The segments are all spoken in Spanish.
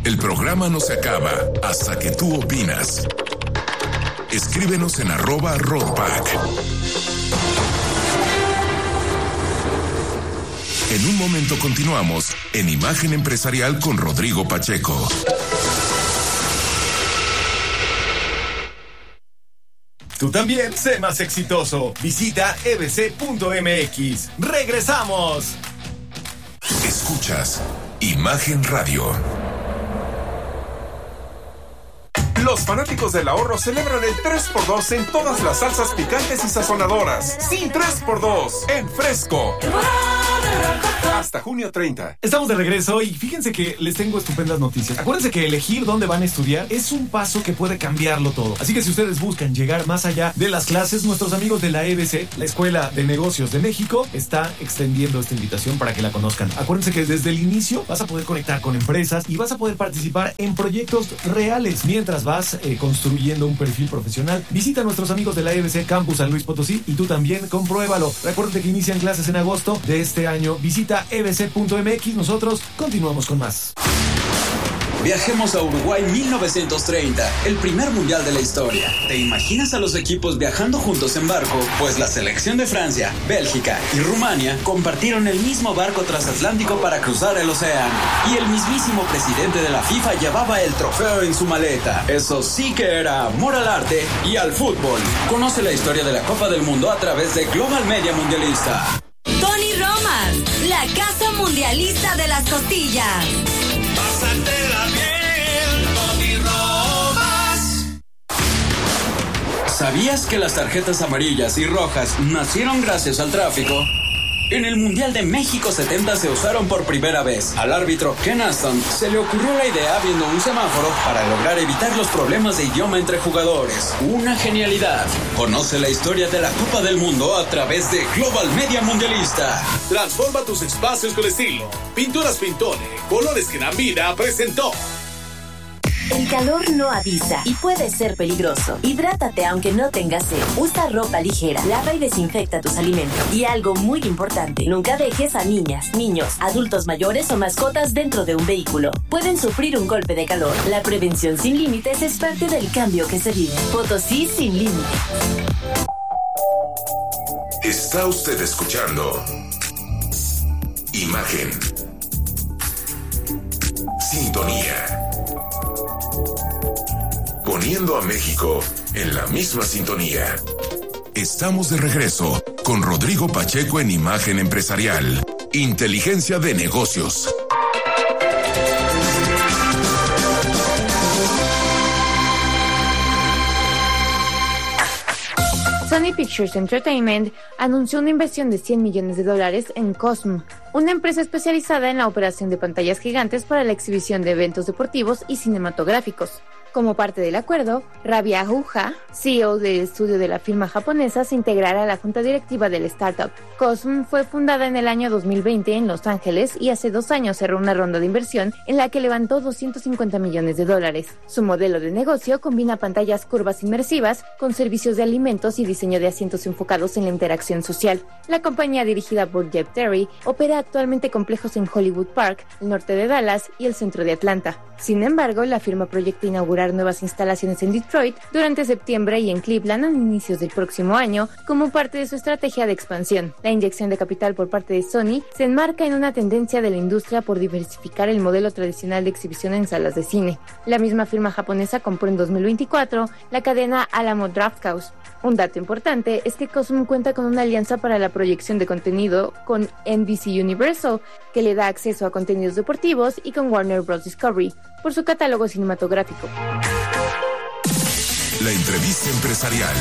El programa no se acaba hasta que tú opinas. Escríbenos en @Rodpack. En un momento continuamos en Imagen Empresarial con Rodrigo Pacheco. Tú también sé más exitoso. Visita ebc.mx. ¡Regresamos! Escuchas Imagen Radio. Los fanáticos del ahorro celebran el 3x2 en todas las salsas picantes y sazonadoras. Sí, 3x2 en Fresco. Hasta junio 30. Estamos de regreso y fíjense que les tengo estupendas noticias. Acuérdense que elegir dónde van a estudiar es un paso que puede cambiarlo todo. Así que si ustedes buscan llegar más allá de las clases, nuestros amigos de la EBC, la Escuela de Negocios de México, está extendiendo esta invitación para que la conozcan. Acuérdense que desde el inicio vas a poder conectar con empresas y vas a poder participar en proyectos reales mientras vas construyendo un perfil profesional. Visita a nuestros amigos de la EBC Campus San Luis Potosí y tú también compruébalo. Recuerden que inician clases en agosto de este año. Visita ebc.mx. Nosotros continuamos con más. Viajemos a Uruguay 1930, el primer mundial de la historia. ¿Te imaginas a los equipos viajando juntos en barco? Pues la selección de Francia, Bélgica y Rumania compartieron el mismo barco transatlántico para cruzar el océano. Y el mismísimo presidente de la FIFA llevaba el trofeo en su maleta. Eso sí que era amor al arte y al fútbol. Conoce la historia de la Copa del Mundo a través de Global Media Mundialista. Tony Romas, la casa mundialista de las costillas. Pásatela bien, Tony Romas. ¿Sabías que las tarjetas amarillas y rojas nacieron gracias al tráfico? En el Mundial de México 70 se usaron por primera vez. Al árbitro Ken Aston se le ocurrió la idea viendo un semáforo para lograr evitar los problemas de idioma entre jugadores. Una genialidad. Conoce la historia de la Copa del Mundo a través de Global Media Mundialista. Transforma tus espacios con estilo. Pinturas Pintone, colores que dan vida, presentó. El calor no avisa y puede ser peligroso. Hidrátate aunque no tengas sed. Usa ropa ligera, lava y desinfecta tus alimentos. Y algo muy importante, nunca dejes a niñas, niños, adultos mayores o mascotas dentro de un vehículo. Pueden sufrir un golpe de calor. La prevención sin límites es parte del cambio que se vive. Potosí sin límites. Está usted escuchando Imagen. Sintonía. Poniendo a México en la misma sintonía. Estamos de regreso con Rodrigo Pacheco en Imagen Empresarial. Inteligencia de negocios. Sony Pictures Entertainment anunció una inversión de $100 millones en Cosm, una empresa especializada en la operación de pantallas gigantes para la exhibición de eventos deportivos y cinematográficos. Como parte del acuerdo, Rabia Ahuja, CEO del estudio de la firma japonesa, se integrará a la junta directiva del startup. Cosm fue fundada en el año 2020 en Los Ángeles y hace 2 años cerró una ronda de inversión en la que levantó $250 millones. Su modelo de negocio combina pantallas curvas inmersivas con servicios de alimentos y diseño de asientos enfocados en la interacción social. La compañía, dirigida por Jeff Terry, opera actualmente complejos en Hollywood Park, el norte de Dallas y el centro de Atlanta. Sin embargo, la firma proyecta inaugurar nuevas instalaciones en Detroit durante septiembre y en Cleveland a inicios del próximo año como parte de su estrategia de expansión. La inyección de capital por parte de Sony se enmarca en una tendencia de la industria por diversificar el modelo tradicional de exhibición en salas de cine. La misma firma japonesa compró en 2024 la cadena Alamo Drafthouse. Un dato importante es que Cosm cuenta con una alianza para la proyección de contenido con NBC Universal, que le da acceso a contenidos deportivos, y con Warner Bros. Discovery, por su catálogo cinematográfico. La entrevista empresarial.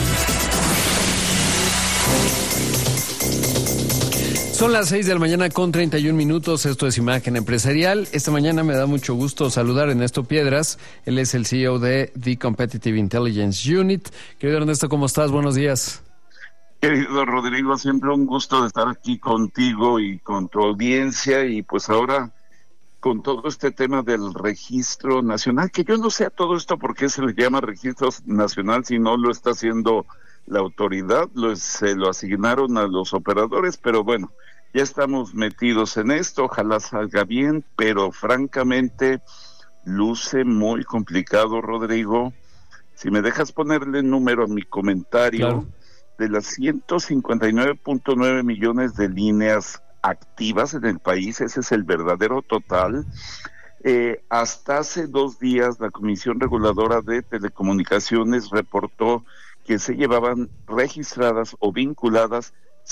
Son las 6 de la mañana con 31 minutos. Esto es Imagen Empresarial. Esta mañana me da mucho gusto saludar a Ernesto Piedras. Él es el CEO de The Competitive Intelligence Unit. Querido Ernesto, ¿cómo estás? Buenos días. Querido Rodrigo, siempre un gusto de estar aquí contigo y con tu audiencia, y pues ahora con todo este tema del registro nacional, que yo no sé a todo esto por qué se le llama registro nacional si no lo está haciendo la autoridad, se lo asignaron a los operadores, pero bueno, ya estamos metidos en esto, ojalá salga bien, pero francamente luce muy complicado, Rodrigo. Si me dejas ponerle número a mi comentario, claro. De las 159.9 millones de líneas activas en el país, ese es el verdadero total. Hasta hace 2 días la Comisión Reguladora de Telecomunicaciones reportó que se llevaban registradas o vinculadas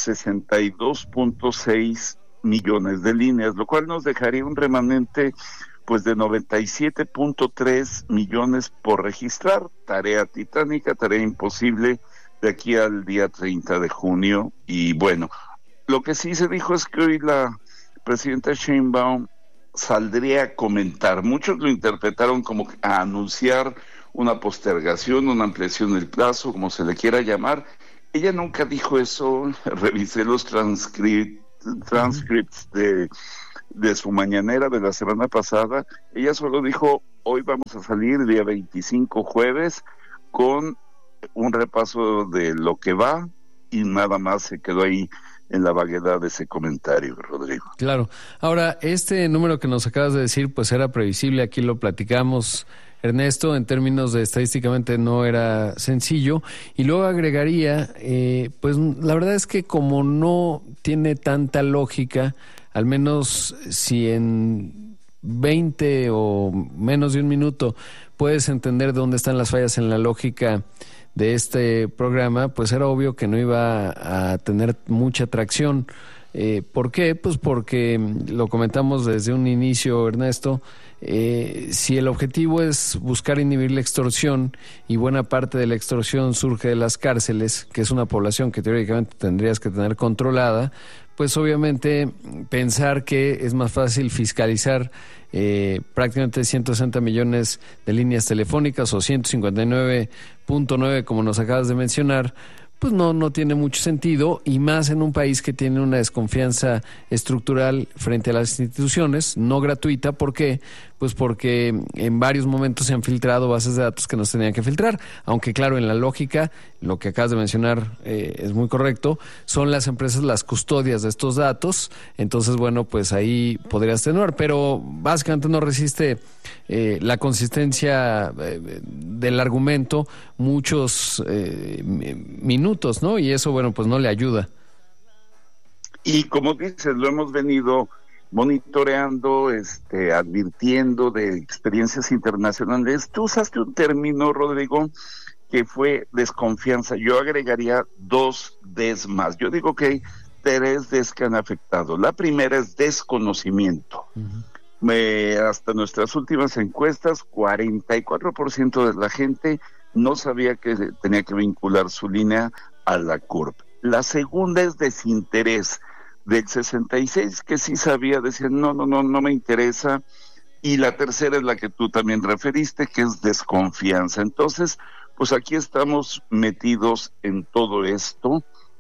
62.6 millones de líneas, lo cual nos dejaría un remanente pues de 97.3 millones por registrar. Tarea titánica, tarea imposible de aquí al día 30 de junio. Y bueno, lo que sí se dijo es que hoy la presidenta Sheinbaum saldría a comentar. Muchos lo interpretaron como a anunciar una postergación, una ampliación del plazo, como se le quiera llamar. Ella nunca dijo eso. Revisé los transcripts de su mañanera de la semana pasada. Ella solo dijo, hoy vamos a salir día 25 jueves con un repaso de lo que va, y nada más. Se quedó ahí en la vaguedad de ese comentario, Rodrigo. Claro. Ahora, este número que nos acabas de decir, pues era previsible, aquí lo platicamos, Ernesto, en términos de estadísticamente no era sencillo. Y luego agregaría, pues la verdad es que como no tiene tanta lógica, al menos si en 20 o menos de un minuto puedes entender dónde están las fallas en la lógica de este programa, pues era obvio que no iba a tener mucha tracción. ¿Por qué? Pues porque lo comentamos desde un inicio, Ernesto, si el objetivo es buscar inhibir la extorsión, y buena parte de la extorsión surge de las cárceles, que es una población que teóricamente tendrías que tener controlada, pues obviamente pensar que es más fácil fiscalizar prácticamente 160 millones de líneas telefónicas o 159.9 como nos acabas de mencionar, pues no tiene mucho sentido, y más en un país que tiene una desconfianza estructural frente a las instituciones, no gratuita. ¿Por qué? Pues porque en varios momentos se han filtrado bases de datos que no se tenían que filtrar, aunque claro, en la lógica, lo que acabas de mencionar es muy correcto, son las empresas las custodias de estos datos, entonces bueno, pues ahí podrías tener, pero básicamente no resiste la consistencia del argumento muchos minutos, ¿no? Y eso, bueno, pues no le ayuda. Y como dices, lo hemos venido monitoreando, advirtiendo de experiencias internacionales. Tú usaste un término, Rodrigo, que fue desconfianza. Yo agregaría 2 Ds más. Yo digo que hay 3 Ds que han afectado. La primera es desconocimiento. Hasta nuestras últimas encuestas, 44% de la gente no sabía que tenía que vincular su línea a la CURP. La segunda es desinterés. Del 66 que sí sabía, decían no me interesa. Y la tercera es la que tú también referiste, que es desconfianza. Entonces, pues aquí estamos metidos en todo esto.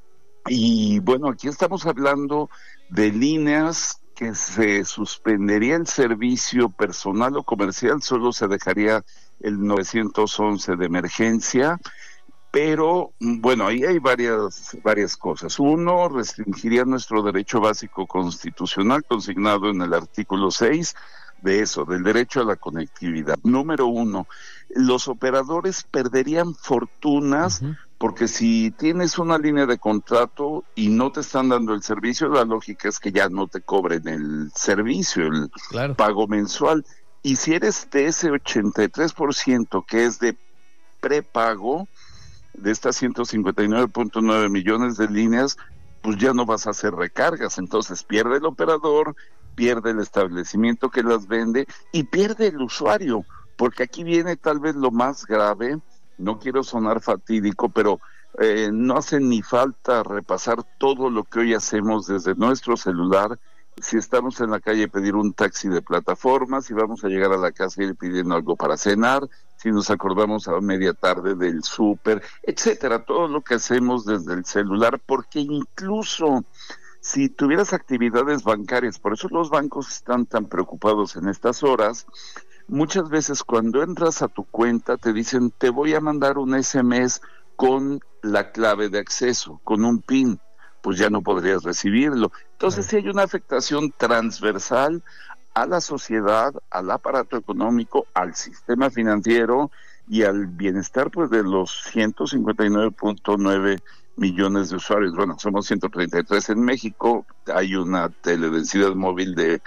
Y bueno, aquí estamos hablando de líneas que se suspendería el servicio personal o comercial, solo se dejaría el 911 de emergencia. Pero, bueno, ahí hay varias cosas. Uno, restringiría nuestro derecho básico constitucional consignado en el artículo 6 de eso, del derecho a la conectividad. Número 1, los operadores perderían fortunas, porque si tienes una línea de contrato y no te están dando el servicio, la lógica es que ya no te cobren el servicio, el pago mensual. Y si eres de ese 83% que es de prepago, de estas 159.9 millones de líneas, pues ya no vas a hacer recargas. Entonces pierde el operador, pierde el establecimiento que las vende y pierde el usuario, porque aquí viene tal vez lo más grave. No quiero sonar fatídico, pero no hace ni falta repasar todo lo que hoy hacemos desde nuestro celular. Si estamos en la calle, pedir un taxi de plataforma, si vamos a llegar a la casa y ir pidiendo algo para cenar, si nos acordamos a media tarde del súper, etcétera, todo lo que hacemos desde el celular, porque incluso si tuvieras actividades bancarias, por eso los bancos están tan preocupados en estas horas, muchas veces cuando entras a tu cuenta te dicen, te voy a mandar un SMS con la clave de acceso, con un PIN, pues ya no podrías recibirlo. Entonces sí hay una afectación transversal a la sociedad, al aparato económico, al sistema financiero y al bienestar pues de los 159.9 millones de usuarios. Bueno, somos 133 en México, hay una teledensidad móvil de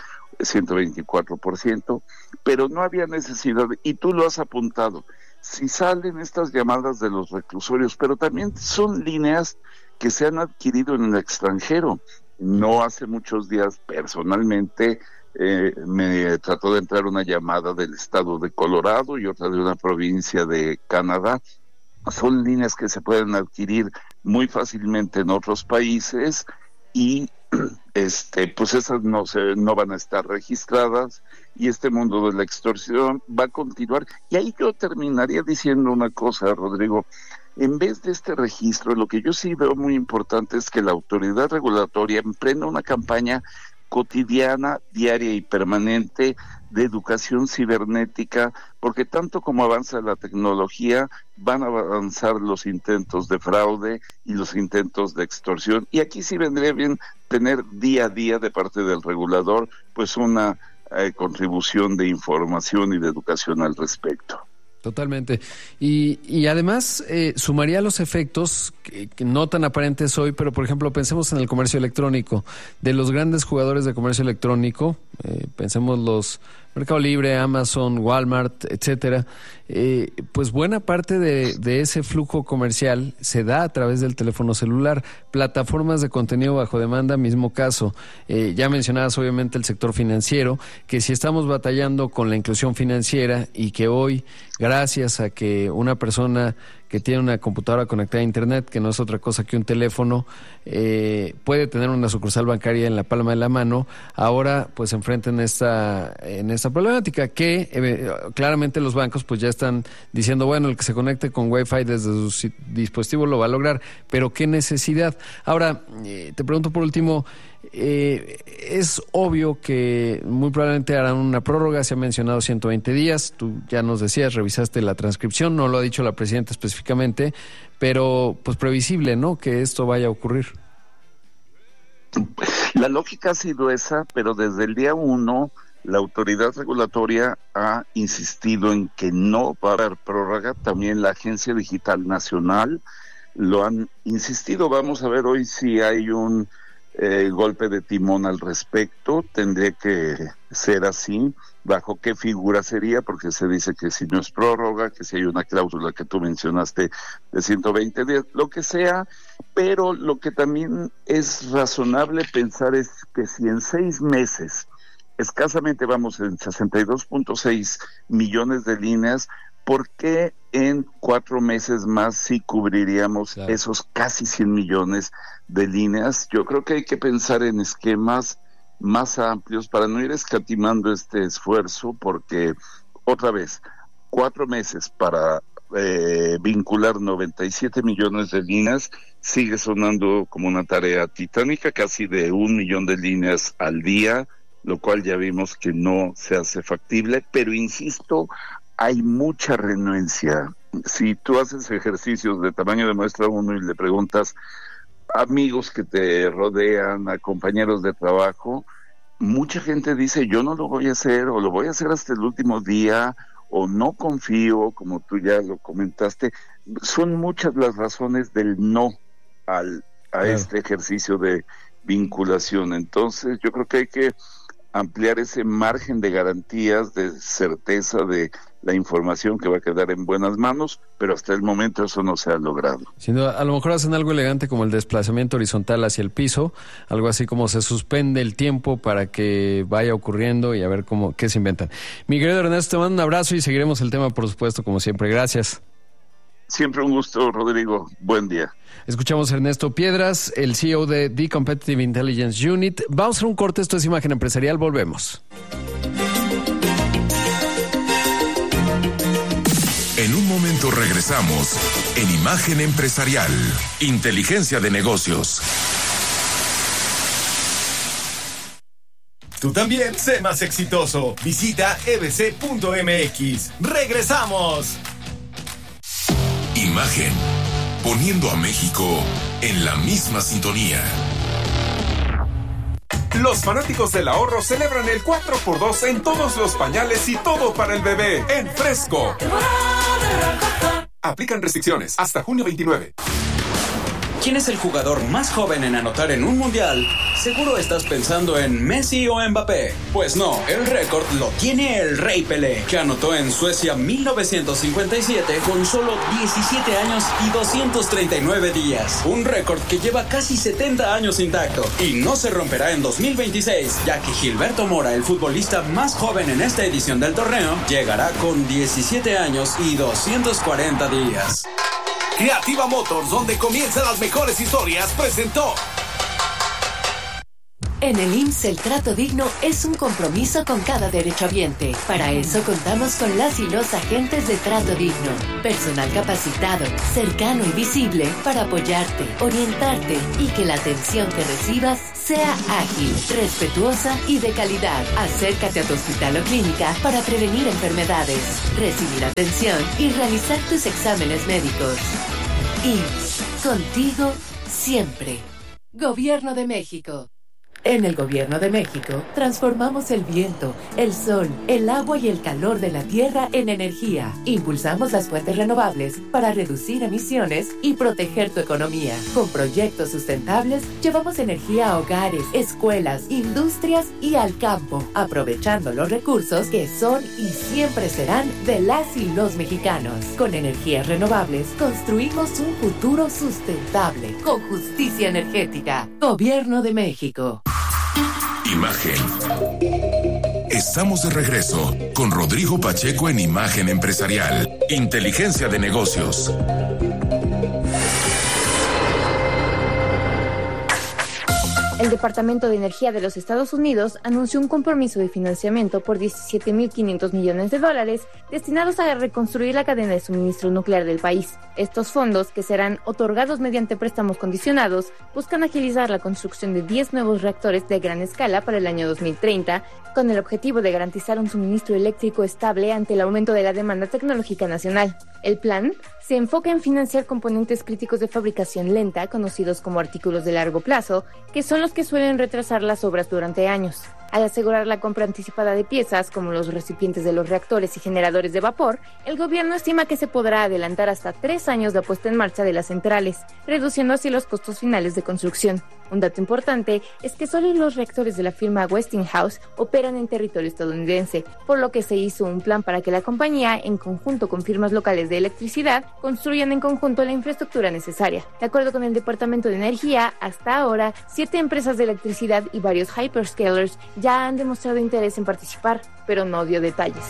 124%, pero no había necesidad, y tú lo has apuntado, si salen estas llamadas de los reclusorios, pero también son líneas que se han adquirido en el extranjero. No hace muchos días, personalmente, me trató de entrar una llamada del estado de Colorado y otra de una provincia de Canadá. Son líneas que se pueden adquirir muy fácilmente en otros países y pues esas no van a estar registradas, y este mundo de la extorsión va a continuar. Y ahí yo terminaría diciendo una cosa, Rodrigo. En vez de este registro, lo que yo sí veo muy importante es que la autoridad regulatoria emprenda una campaña cotidiana, diaria y permanente de educación cibernética, porque tanto como avanza la tecnología, van a avanzar los intentos de fraude y los intentos de extorsión. Y aquí sí vendría bien tener día a día de parte del regulador pues una contribución de información y de educación al respecto. Totalmente. Y además sumaría los efectos que no tan aparentes hoy, pero por ejemplo pensemos en el comercio electrónico. De los grandes jugadores de comercio electrónico, pensemos los Mercado Libre, Amazon, Walmart, etcétera, pues buena parte de ese flujo comercial se da a través del teléfono celular. Plataformas de contenido bajo demanda, mismo caso. Ya mencionabas obviamente el sector financiero, que si estamos batallando con la inclusión financiera y que hoy, gracias a que una persona que tiene una computadora conectada a internet, que no es otra cosa que un teléfono, puede tener una sucursal bancaria en la palma de la mano, ahora pues se enfrentan en esta problemática que claramente los bancos pues ya están diciendo, bueno, el que se conecte con Wi-Fi desde su dispositivo lo va a lograr, pero ¿qué necesidad? Ahora, te pregunto por último, es obvio que muy probablemente harán una prórroga, se ha mencionado 120 días, tú ya nos decías, revisaste la transcripción, no lo ha dicho la presidenta específicamente, pero pues previsible, ¿no?, que esto vaya a ocurrir. La lógica ha sido esa, pero desde el día 1 la autoridad regulatoria ha insistido en que no va a haber prórroga. También la Agencia Digital Nacional lo han insistido. Vamos a ver hoy si hay un golpe de timón al respecto. Tendría que ser así. ¿Bajo qué figura sería? Porque se dice que si no es prórroga, que si hay una cláusula que tú mencionaste de 120 días, lo que sea, pero lo que también es razonable pensar es que si en 6 meses, escasamente vamos en 62.6 millones de líneas, ¿por qué en 4 meses más sí cubriríamos esos casi 100 millones de líneas? Yo creo que hay que pensar en esquemas más amplios para no ir escatimando este esfuerzo, porque otra vez, 4 meses para vincular 97 millones de líneas sigue sonando como una tarea titánica, casi de 1 millón de líneas al día, lo cual ya vimos que no se hace factible, pero insisto, hay mucha renuencia. Si tú haces ejercicios de tamaño de muestra 1 y le preguntas a amigos que te rodean, a compañeros de trabajo, mucha gente dice, yo no lo voy a hacer, o lo voy a hacer hasta el último día, o no confío, como tú ya lo comentaste. Son muchas las razones del no a este ejercicio de vinculación. Entonces yo creo que hay que ampliar ese margen de garantías, de certeza de la información que va a quedar en buenas manos, pero hasta el momento eso no se ha logrado. Sin duda, a lo mejor hacen algo elegante como el desplazamiento horizontal hacia el piso, algo así como se suspende el tiempo para que vaya ocurriendo y a ver qué se inventan. Mi querido Ernesto, te mando un abrazo y seguiremos el tema, por supuesto, como siempre. Gracias. Siempre un gusto, Rodrigo. Buen día. Escuchamos a Ernesto Piedras, el CEO de The Competitive Intelligence Unit. Vamos a hacer un corte, esto es Imagen Empresarial, volvemos. En un momento regresamos en Imagen Empresarial, Inteligencia de Negocios. Tú también sé más exitoso. Visita ebc.mx. ¡Regresamos! Imagen, poniendo a México en la misma sintonía. Los fanáticos del ahorro celebran el 4x2 en todos los pañales y todo para el bebé en Fresco. Aplican restricciones hasta junio 29. ¿Quién es el jugador más joven en anotar en un mundial? Seguro estás pensando en Messi o Mbappé. Pues no, el récord lo tiene el Rey Pelé, que anotó en Suecia 1957 con solo 17 años y 239 días. Un récord que lleva casi 70 años intacto y no se romperá en 2026, ya que Gilberto Mora, el futbolista más joven en esta edición del torneo, llegará con 17 años y 240 días. Creativa Motors, donde comienzan las mejores historias, presentó. En el IMSS el trato digno es un compromiso con cada derechohabiente. Para eso contamos con las y los agentes de trato digno. Personal capacitado, cercano y visible para apoyarte, orientarte y que la atención que recibas sea ágil, respetuosa y de calidad. Acércate a tu hospital o clínica para prevenir enfermedades, recibir atención y realizar tus exámenes médicos. IMSS, contigo siempre. Gobierno de México. En el Gobierno de México, transformamos el viento, el sol, el agua y el calor de la tierra en energía. Impulsamos las fuentes renovables para reducir emisiones y proteger tu economía. Con proyectos sustentables, llevamos energía a hogares, escuelas, industrias y al campo, aprovechando los recursos que son y siempre serán de las y los mexicanos. Con energías renovables, construimos un futuro sustentable, con justicia energética. Gobierno de México. Imagen. Estamos de regreso con Rodrigo Pacheco en Imagen Empresarial. Inteligencia de negocios. El Departamento de Energía de los Estados Unidos anunció un compromiso de financiamiento por $17.500 millones destinados a reconstruir la cadena de suministro nuclear del país. Estos fondos, que serán otorgados mediante préstamos condicionados, buscan agilizar la construcción de 10 nuevos reactores de gran escala para el año 2030, con el objetivo de garantizar un suministro eléctrico estable ante el aumento de la demanda tecnológica nacional. El plan se enfoca en financiar componentes críticos de fabricación lenta, conocidos como artículos de largo plazo, que son los que suelen retrasar las obras durante años. Al asegurar la compra anticipada de piezas, como los recipientes de los reactores y generadores de vapor, el gobierno estima que se podrá adelantar hasta 3 años la puesta en marcha de las centrales, reduciendo así los costos finales de construcción. Un dato importante es que solo los reactores de la firma Westinghouse operan en territorio estadounidense, por lo que se hizo un plan para que la compañía, en conjunto con firmas locales de electricidad, construyan en conjunto la infraestructura necesaria. De acuerdo con el Departamento de Energía, hasta ahora, 7 empresas de electricidad y varios hyperscalers ya han demostrado interés en participar, pero no dio detalles.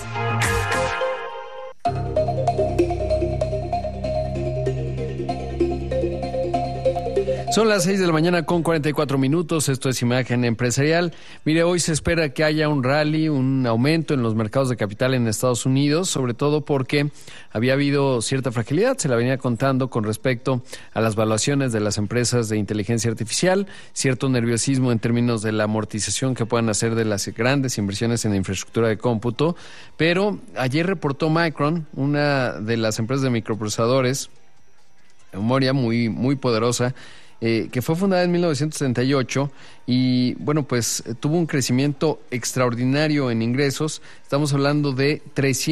Son las 6 de la mañana con 44 minutos. Esto es Imagen Empresarial. Mire, hoy se espera que haya un rally, un aumento en los mercados de capital en Estados Unidos, sobre todo porque había habido cierta fragilidad, se la venía contando con respecto a las valuaciones de las empresas de inteligencia artificial, cierto nerviosismo en términos de la amortización que puedan hacer de las grandes inversiones en infraestructura de cómputo. Pero ayer reportó Micron, una de las empresas de microprocesadores, memoria muy poderosa, que fue fundada en 1978 y, bueno, pues tuvo un crecimiento extraordinario en ingresos. Estamos hablando de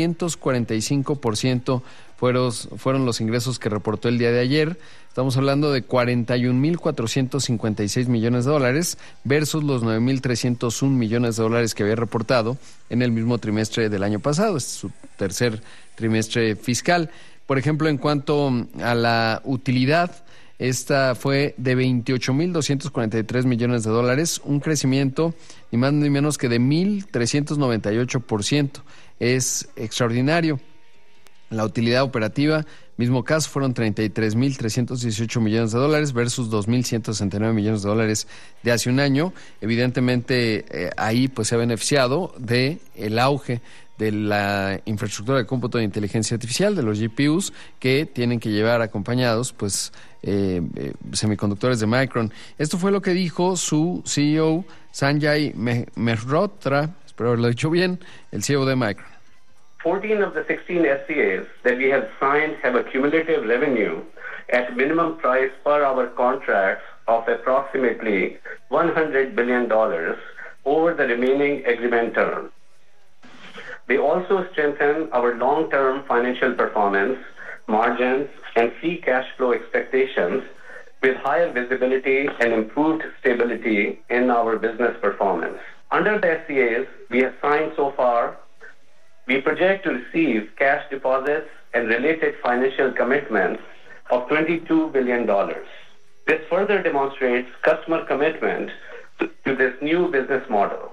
345% fueron los ingresos que reportó el día de ayer. Estamos hablando de $41,456 millones versus los $9,301 millones que había reportado en el mismo trimestre del año pasado. Este es su tercer trimestre fiscal. Por ejemplo, en cuanto a la utilidad, esta fue de $28,243 millones, un crecimiento ni más ni menos que de 1,398%. Es extraordinario. La utilidad operativa, mismo caso, fueron $33,318 millones versus $2,169 millones de hace un año. Evidentemente, ahí pues se ha beneficiado de el auge de la infraestructura de cómputo de inteligencia artificial, de los GPUs, que tienen que llevar acompañados pues semiconductores de Micron. Esto fue lo que dijo su CEO, Sanjay Mehrotra, espero haberlo dicho bien, el CEO de Micron. 14 of the 16 SCAs that we have signed have a cumulative revenue at minimum price per our contracts of approximately $100 billion over the remaining agreement term. They also strengthen our long-term financial performance, margins, and free cash flow expectations with higher visibility and improved stability in our business performance. Under the SCAs we have signed so far, we project to receive cash deposits and related financial commitments of $22 billion. This further demonstrates customer commitment to this new business model.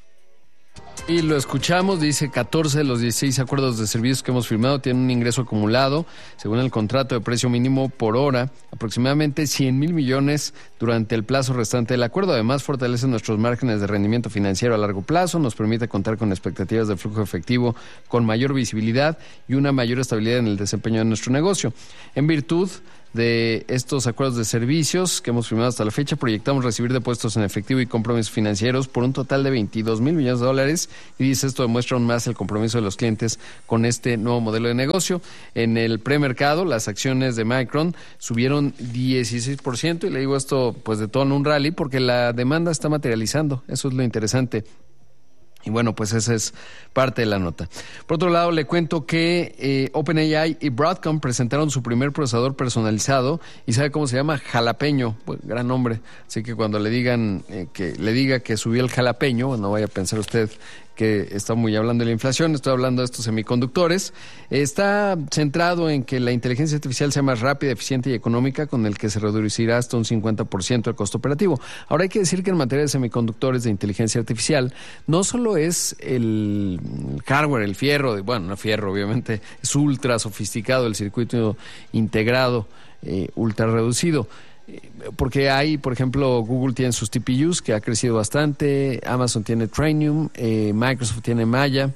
Y lo escuchamos, dice 14 de los 16 acuerdos de servicios que hemos firmado tienen un ingreso acumulado, según el contrato de precio mínimo por hora, aproximadamente 100,000 millones durante el plazo restante del acuerdo. Además, fortalece nuestros márgenes de rendimiento financiero a largo plazo, nos permite contar con expectativas de flujo efectivo con mayor visibilidad y una mayor estabilidad en el desempeño de nuestro negocio. En virtud de estos acuerdos de servicios que hemos firmado hasta la fecha, proyectamos recibir depósitos en efectivo y compromisos financieros por un total de $22,000 millones, y dice esto demuestra aún más el compromiso de los clientes con este nuevo modelo de negocio. En el premercado, las acciones de Micron subieron 16%, y le digo esto pues de todo en un rally porque la demanda está materializando, eso es lo interesante. Y bueno, pues esa es parte de la nota. Por otro lado, le cuento que OpenAI y Broadcom presentaron su primer procesador personalizado. ¿Y sabe cómo se llama? Jalapeño. Pues, gran nombre. Así que cuando le digan que le diga que subió el jalapeño, no vaya a pensar usted que está muy hablando de la inflación, estoy hablando de estos semiconductores. Está centrado en que la inteligencia artificial sea más rápida, eficiente y económica, con el que se reducirá hasta un 50% el costo operativo. Ahora hay que decir que en materia de semiconductores de inteligencia artificial, no solo es el hardware, el fierro, bueno, no fierro, obviamente, es ultra sofisticado el circuito integrado, ultra reducido. Porque hay, por ejemplo, Google tiene sus TPUs que ha crecido bastante, Amazon tiene Trainium, Microsoft tiene Maya.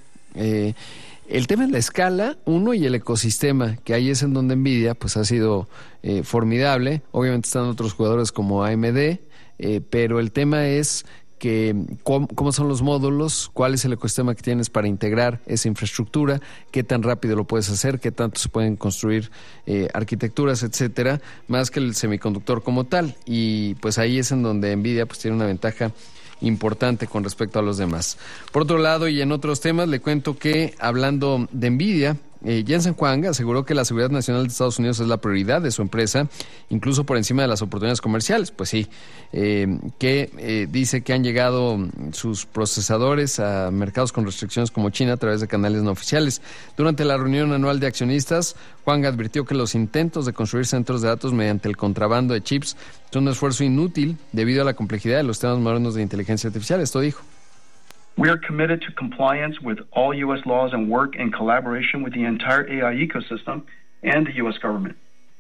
El tema es la escala, y el ecosistema, que ahí es en donde Nvidia pues ha sido formidable. Obviamente están otros jugadores como AMD, pero el tema es que cómo son los módulos, cuál es el ecosistema que tienes para integrar esa infraestructura, qué tan rápido lo puedes hacer, qué tanto se pueden construir arquitecturas, etcétera, más que el semiconductor como tal. Y pues ahí es en donde Nvidia pues tiene una ventaja importante con respecto a los demás. Por otro lado, y en otros temas, le cuento que hablando de Nvidia, Jensen Huang aseguró que la seguridad nacional de Estados Unidos es la prioridad de su empresa, incluso por encima de las oportunidades comerciales. Pues sí, dice que han llegado sus procesadores a mercados con restricciones como China a través de canales no oficiales. Durante la reunión anual de accionistas, Huang advirtió que los intentos de construir centros de datos mediante el contrabando de chips son un esfuerzo inútil debido a la complejidad de los temas modernos de inteligencia artificial. Esto dijo. We are committed to compliance with all U.S. laws and work in collaboration with the entire AI ecosystem and the U.S. government.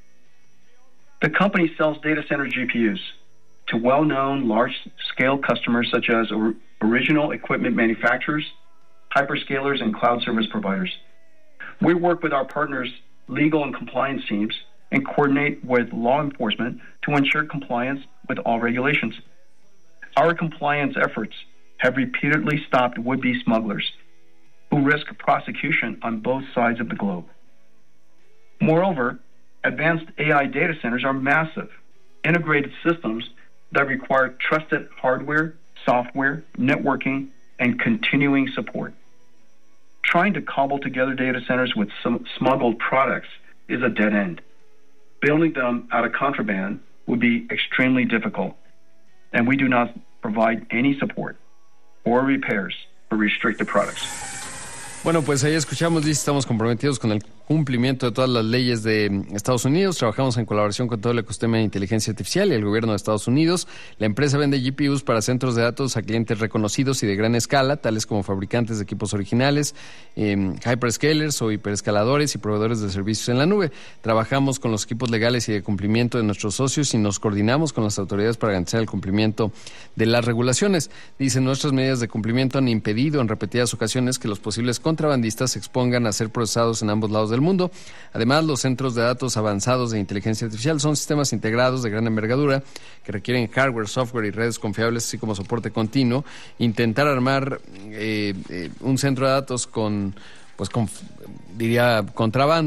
The company sells data center GPUs to well-known large-scale customers such as original equipment manufacturers, hyperscalers, and cloud service providers. We work with our partners' legal and compliance teams and coordinate with law enforcement to ensure compliance with all regulations. Our compliance efforts have repeatedly stopped would-be smugglers who risk prosecution on both sides of the globe. Moreover, advanced AI data centers are massive, integrated systems that require trusted hardware, software, networking, and continuing support. Trying to cobble together data centers with some smuggled products is a dead end. Building them out of contraband would be extremely difficult, and we do not provide any support or repairs for restricted products. Bueno, pues ahí escuchamos, dice, estamos comprometidos con el cumplimiento de todas las leyes de Estados Unidos. Trabajamos en colaboración con todo el ecosistema de inteligencia artificial y el gobierno de Estados Unidos. La empresa vende GPUs para centros de datos a clientes reconocidos y de gran escala, tales como fabricantes de equipos originales, hyperscalers o hiperescaladores y proveedores de servicios en la nube. Trabajamos con los equipos legales y de cumplimiento de nuestros socios y nos coordinamos con las autoridades para garantizar el cumplimiento de las regulaciones. Dicen, nuestras medidas de cumplimiento han impedido en repetidas ocasiones que los posibles contrabandistas se expongan a ser procesados en ambos lados del mundo. Además, los centros de datos avanzados de inteligencia artificial son sistemas integrados de gran envergadura que requieren hardware, software y redes confiables, así como soporte continuo. Intentar armar un centro de datos con diría, contrabando,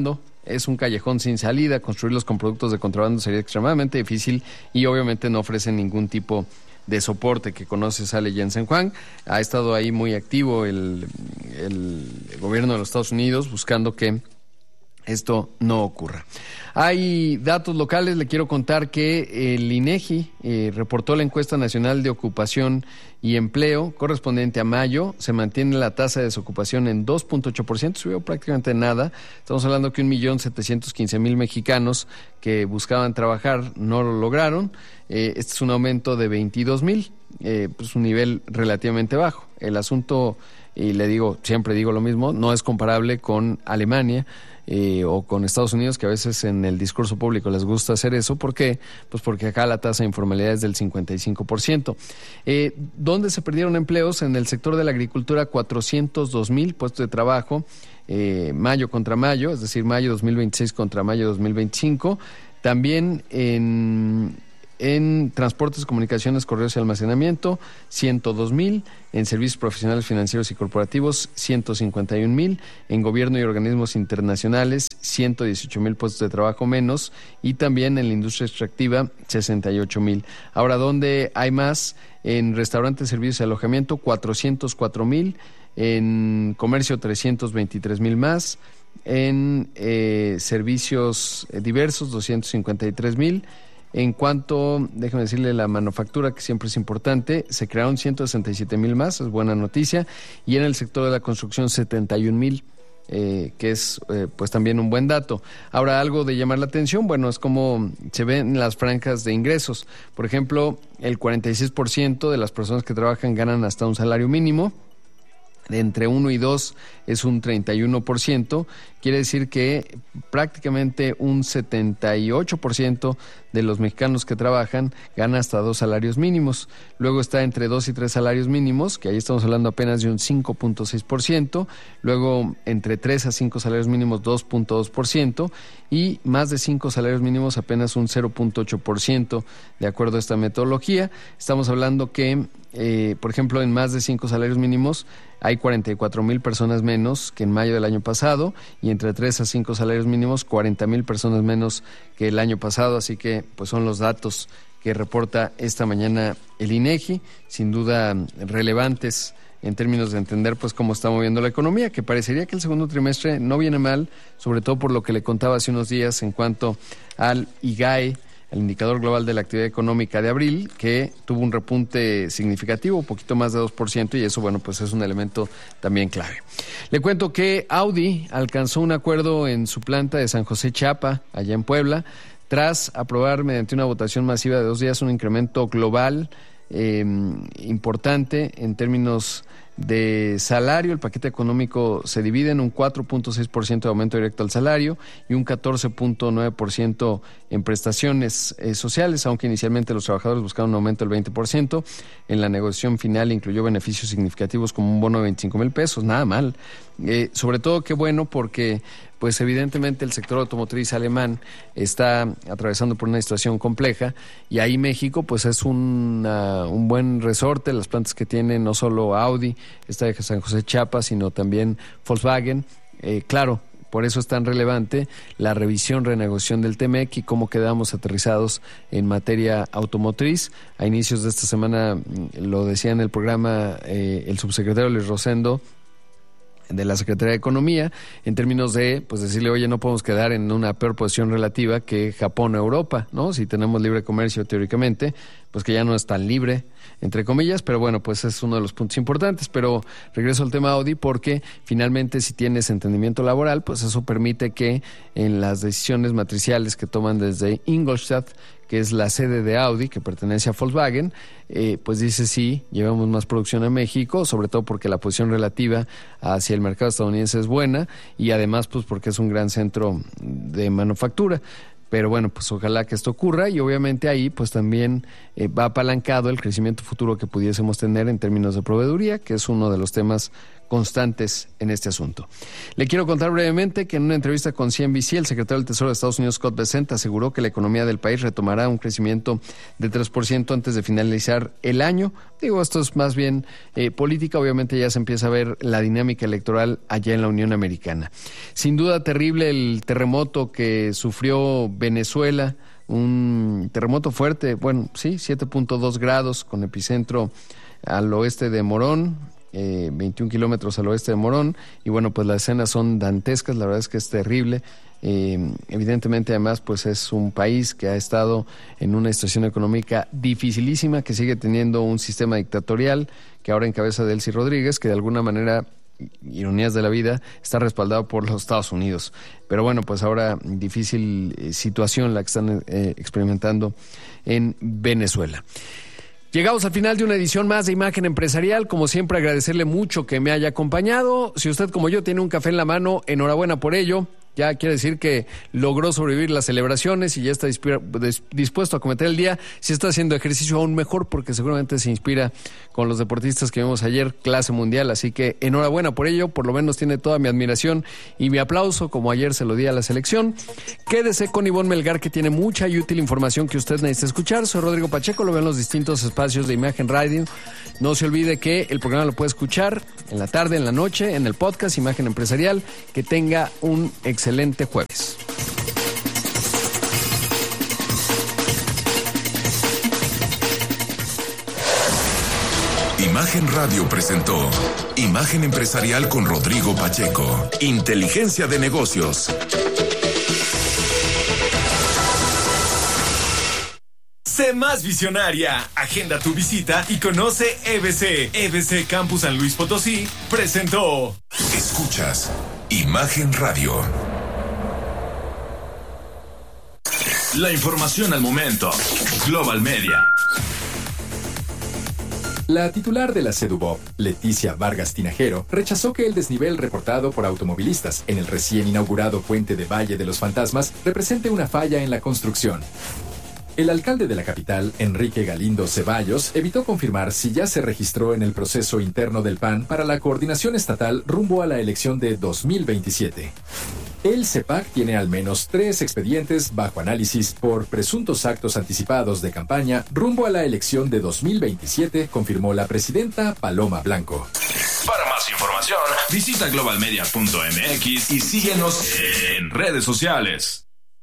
es un callejón sin salida. Construirlos con productos de contrabando sería extremadamente difícil y obviamente no ofrecen ningún tipo de soporte que conoce Sale Jensen Huang. Ha estado ahí muy activo el gobierno de los Estados Unidos buscando que esto no ocurra. Hay datos locales. Le quiero contar que el INEGI reportó la encuesta nacional de ocupación y empleo correspondiente a mayo. Se mantiene la tasa de desocupación en 2.8%, subió prácticamente nada. Estamos hablando que 1.715.000 mexicanos que buscaban trabajar no lo lograron. Este es un aumento de 22.000, pues un nivel relativamente bajo. El asunto, y siempre digo lo mismo, no es comparable con Alemania o con Estados Unidos, que a veces en el discurso público les gusta hacer eso. ¿Por qué? Pues porque acá la tasa de informalidad es del 55%. ¿Dónde se perdieron empleos? En el sector de la agricultura, 402.000 puestos de trabajo, mayo contra mayo, es decir, mayo 2026 contra mayo 2025. También en transportes, comunicaciones, correos y almacenamiento, 102.000, en servicios profesionales, financieros y corporativos, 151.000, en gobierno y organismos internacionales, 118.000 puestos de trabajo menos, y también en la industria extractiva, 68.000. Ahora, ¿dónde hay más? En restaurantes, servicios y alojamiento, 404.000, en comercio, 323.000 más, en servicios diversos, 253.000. En cuanto, déjame decirle, la manufactura, que siempre es importante, se crearon 167.000 más, es buena noticia, y en el sector de la construcción 71.000, que es pues también un buen dato. Ahora, algo de llamar la atención, bueno, es como se ven las franjas de ingresos. Por ejemplo, el 46% de las personas que trabajan ganan hasta un salario mínimo. De entre 1 y 2 es un 31%, quiere decir que prácticamente un 78% de los mexicanos que trabajan gana hasta 2 salarios mínimos. Luego está entre 2 y 3 salarios mínimos, que ahí estamos hablando apenas de un 5.6%. Luego entre 3 a 5 salarios mínimos, 2.2%. Y más de 5 salarios mínimos, apenas un 0.8%, de acuerdo a esta metodología. Estamos hablando que, por ejemplo, en más de 5 salarios mínimos hay 44.000 personas menos que en mayo del año pasado, y entre 3 a 5 salarios mínimos, 40.000 personas menos que el año pasado. Así que pues son los datos que reporta esta mañana el INEGI, sin duda relevantes en términos de entender pues cómo está moviendo la economía, que parecería que el segundo trimestre no viene mal, sobre todo por lo que le contaba hace unos días en cuanto al IGAE, el indicador global de la actividad económica de abril, que tuvo un repunte significativo, un poquito más de 2%, y eso, bueno, pues es un elemento también clave. Le cuento que Audi alcanzó un acuerdo en su planta de San José Chiapa, allá en Puebla, tras aprobar mediante una votación masiva de 2 días un incremento global importante en términos de salario. El paquete económico se divide en un 4.6% de aumento directo al salario y un 14.9% en prestaciones sociales, aunque inicialmente los trabajadores buscaron un aumento del 20%. En la negociación final incluyó beneficios significativos como un bono de 25,000 pesos, nada mal. Sobre todo qué bueno, porque pues evidentemente el sector automotriz alemán está atravesando por una situación compleja, y ahí México pues es un buen resorte. Las plantas que tiene no solo Audi, esta de San José Chiapa, sino también Volkswagen. Claro, por eso es tan relevante la revisión, renegociación del TEMEC y cómo quedamos aterrizados en materia automotriz. A inicios de esta semana, lo decía en el programa el subsecretario Luis Rosendo, de la Secretaría de Economía, en términos de pues decirle, oye, no podemos quedar en una peor posición relativa que Japón o Europa, ¿no? Si tenemos libre comercio teóricamente, pues que ya no es tan libre, entre comillas, pero bueno, pues es uno de los puntos importantes. Pero regreso al tema Audi, porque finalmente si tienes entendimiento laboral, pues eso permite que en las decisiones matriciales que toman desde Ingolstadt, que es la sede de Audi, que pertenece a Volkswagen, pues dice sí, llevamos más producción a México, sobre todo porque la posición relativa hacia el mercado estadounidense es buena, y además pues porque es un gran centro de manufactura. Pero bueno, pues ojalá que esto ocurra, y obviamente ahí pues también va apalancado el crecimiento futuro que pudiésemos tener en términos de proveeduría, que es uno de los temas constantes en este asunto. Le quiero contar brevemente que en una entrevista con CNBC, el secretario del Tesoro de Estados Unidos, Scott Bessent, aseguró que la economía del país retomará un crecimiento de 3% antes de finalizar el año. Digo, esto es más bien política. Obviamente ya se empieza a ver la dinámica electoral allá en la Unión Americana. Sin duda terrible el terremoto que sufrió Venezuela, un terremoto fuerte, 7.2 grados con epicentro al oeste de Morón, 21 kilómetros al oeste de Morón, y pues las escenas son dantescas, la verdad es que es terrible. Evidentemente, además, pues es un país que ha estado en una situación económica dificilísima, que sigue teniendo un sistema dictatorial que ahora encabeza Delcy Rodríguez, que de alguna manera, ironías de la vida, está respaldado por los Estados Unidos. Pero pues ahora difícil situación la que están experimentando en Venezuela. Llegamos al final de una edición más de Imagen Empresarial. Como siempre, agradecerle mucho que me haya acompañado. Si usted, como yo, tiene un café en la mano, enhorabuena por ello. Ya quiere decir que logró sobrevivir las celebraciones y ya está dispuesto a cometer el día. Si está haciendo ejercicio, aún mejor, porque seguramente se inspira con los deportistas que vimos ayer, clase mundial. Así que enhorabuena por ello, por lo menos tiene toda mi admiración y mi aplauso, como ayer se lo di a la selección. Quédese con Ivonne Melgar, que tiene mucha y útil información que usted necesita escuchar. Soy Rodrigo Pacheco, lo veo en los distintos espacios de Imagen Radio. No se olvide que el programa lo puede escuchar en la tarde, en la noche, en el podcast Imagen Empresarial. Que tenga un excelente jueves. Imagen Radio presentó Imagen Empresarial con Rodrigo Pacheco. Inteligencia de negocios. Sé más visionaria. Agenda tu visita y conoce EBC. EBC Campus San Luis Potosí presentó. Escuchas Imagen Radio. La información al momento. Global Media. La titular de la Sedubop, Leticia Vargas Tinajero, rechazó que el desnivel reportado por automovilistas en el recién inaugurado puente de Valle de los Fantasmas represente una falla en la construcción. El alcalde de la capital, Enrique Galindo Ceballos, evitó confirmar si ya se registró en el proceso interno del PAN para la coordinación estatal rumbo a la elección de 2027. El CEPAC tiene al menos 3 expedientes bajo análisis por presuntos actos anticipados de campaña rumbo a la elección de 2027, confirmó la presidenta Paloma Blanco. Para más información, visita globalmedia.mx y síguenos en redes sociales.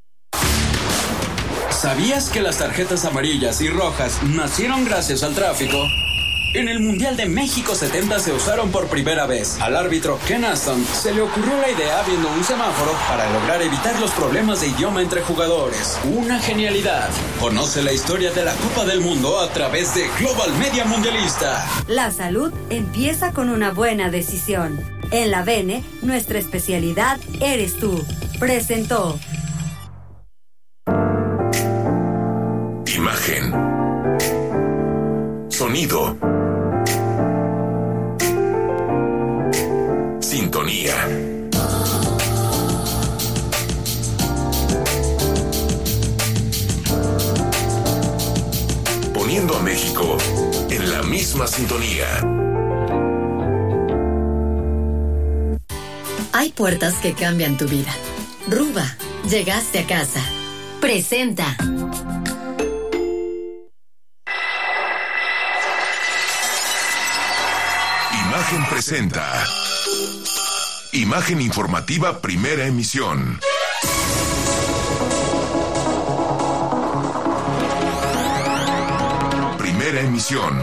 ¿Sabías que las tarjetas amarillas y rojas nacieron gracias al tráfico? En el Mundial de México 70 se usaron por primera vez. Al árbitro Ken Aston se le ocurrió la idea viendo un semáforo para lograr evitar los problemas de idioma entre jugadores. Una genialidad. Conoce la historia de la Copa del Mundo a través de Global Media Mundialista. La salud empieza con una buena decisión. En la Bene, nuestra especialidad eres tú. Presentó. Imagen. Sonido. Sintonía. Poniendo a México en la misma sintonía. Hay puertas que cambian tu vida. Ruba, llegaste a casa. Presenta. Imagen presenta. Imagen informativa, primera emisión. Primera emisión.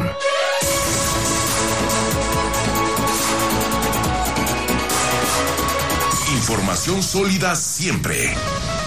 Información sólida siempre.